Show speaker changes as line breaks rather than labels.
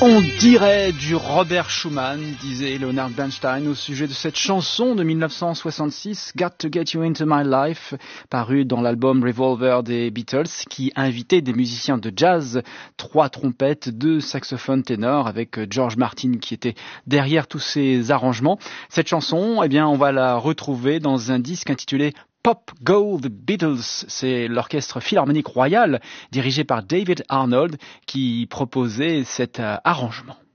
On dirait du Robert Schumann, disait Leonard Bernstein au sujet de cette chanson de 1966, Got to Get You Into My Life, parue dans l'album Revolver des Beatles, qui invitait des musiciens de jazz, 3 trompettes, 2 saxophones ténors, avec George Martin qui était derrière tous ces arrangements. Cette chanson, eh bien, on va la retrouver dans un disque intitulé Pop Go The Beatles, c'est l'orchestre philharmonique royal dirigé par David Arnold qui proposait cet arrangement.